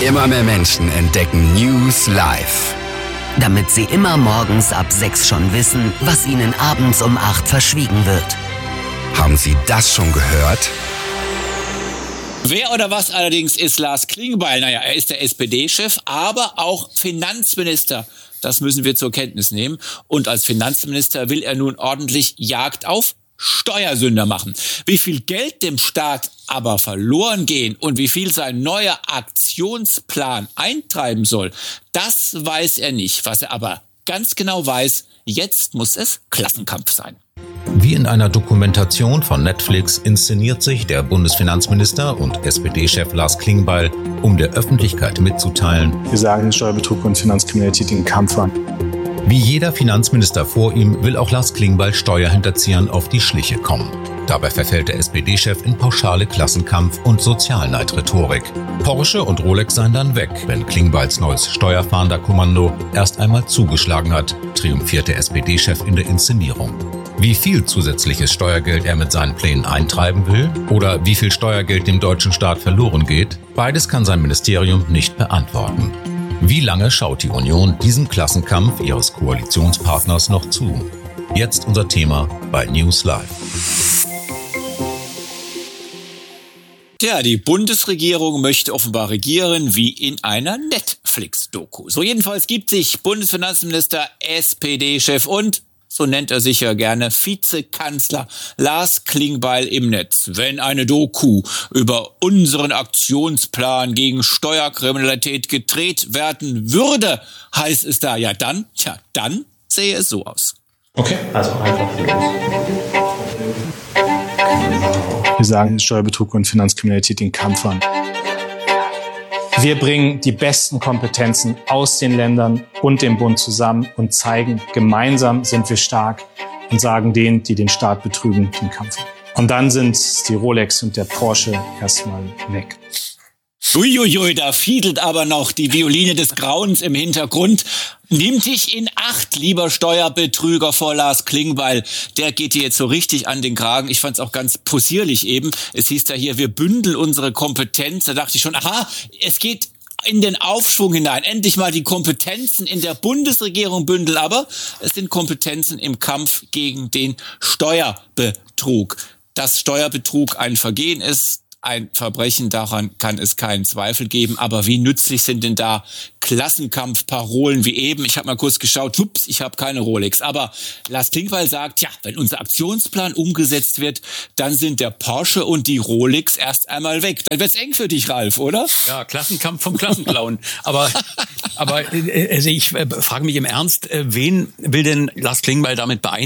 Immer mehr Menschen entdecken News Live. Damit sie immer morgens ab 6 schon wissen, was ihnen abends um 8 verschwiegen wird. Haben Sie das schon gehört? Wer oder was allerdings ist Lars Klingbeil? Naja, er ist der SPD-Chef, aber auch Finanzminister. Das müssen wir zur Kenntnis nehmen. Und als Finanzminister will er nun ordentlich Jagd auf Steuersünder machen. Wie viel Geld dem Staat aber verloren gehen und wie viel sein neuer Aktionsplan eintreiben soll, das weiß er nicht. Was er aber ganz genau weiß, jetzt muss es Klassenkampf sein. Wie in einer Dokumentation von Netflix inszeniert sich der Bundesfinanzminister und SPD-Chef Lars Klingbeil, um der Öffentlichkeit mitzuteilen: Wir sagen Steuerbetrug und Finanzkriminalität den Kampf an. Wie jeder Finanzminister vor ihm will auch Lars Klingbeil Steuerhinterziehern auf die Schliche kommen. Dabei verfällt der SPD-Chef in pauschale Klassenkampf- und Sozialneidrhetorik. Porsche und Rolex seien dann weg, wenn Klingbeils neues Steuerfahnderkommando erst einmal zugeschlagen hat, triumphiert der SPD-Chef in der Inszenierung. Wie viel zusätzliches Steuergeld er mit seinen Plänen eintreiben will oder wie viel Steuergeld dem deutschen Staat verloren geht, beides kann sein Ministerium nicht beantworten. Wie lange schaut die Union diesem Klassenkampf ihres Koalitionspartners noch zu? Jetzt unser Thema bei News Live. Ja, die Bundesregierung möchte offenbar regieren wie in einer Netflix-Doku. So jedenfalls gibt sich Bundesfinanzminister, SPD-Chef und, so nennt er sich ja gerne, Vizekanzler Lars Klingbeil im Netz. Wenn eine Doku über unseren Aktionsplan gegen Steuerkriminalität gedreht werden würde, heißt es da, ja dann sähe es so aus. Okay, also einfach. Wir sagen Steuerbetrug und Finanzkriminalität den Kampf an. Wir bringen die besten Kompetenzen aus den Ländern und dem Bund zusammen und zeigen, gemeinsam sind wir stark und sagen denen, die den Staat betrügen, den Kampf an. Und dann sind die Rolex und der Porsche erstmal weg. Uiuiui, da fiedelt aber noch die Violine des Grauens im Hintergrund. Nimm dich in Acht, lieber Steuerbetrüger, vor Lars Klingbeil. Der geht dir jetzt so richtig an den Kragen. Ich fand's auch ganz possierlich eben. Es hieß da hier, wir bündeln unsere Kompetenz. Da dachte ich schon, aha, es geht in den Aufschwung hinein. Endlich mal die Kompetenzen in der Bundesregierung bündeln. Aber es sind Kompetenzen im Kampf gegen den Steuerbetrug. Dass Steuerbetrug ein Vergehen ist, ein Verbrechen, daran kann es keinen Zweifel geben. Aber wie nützlich sind denn da Klassenkampfparolen wie eben? Ich habe mal kurz geschaut, hups, ich habe keine Rolex. Aber Lars Klingbeil sagt, ja, wenn unser Aktionsplan umgesetzt wird, dann sind der Porsche und die Rolex erst einmal weg. Dann wird's eng für dich, Ralf, oder? Ja, Klassenkampf vom Klassenclown. aber also ich frage mich im Ernst, wen will denn Lars Klingbeil damit beeindrucken?